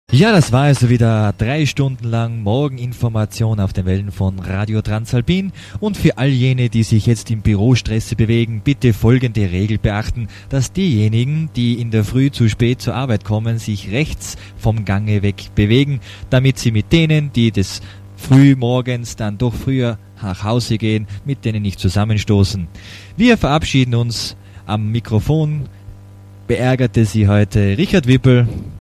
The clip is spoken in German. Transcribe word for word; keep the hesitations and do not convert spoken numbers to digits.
Ja, das war also wieder drei Stunden lang Morgeninformation auf den Wellen von Radio Transalpin. Und für all jene, die sich jetzt im Bürostress bewegen, bitte folgende Regel beachten, dass diejenigen, die in der Früh zu spät zur Arbeit kommen, sich rechts vom Gange weg bewegen, damit sie mit denen, die des Frühmorgens dann doch früher nach Hause gehen, mit denen nicht zusammenstoßen. Wir verabschieden uns. Am Mikrofon beärgerte sie heute Richard Wippel.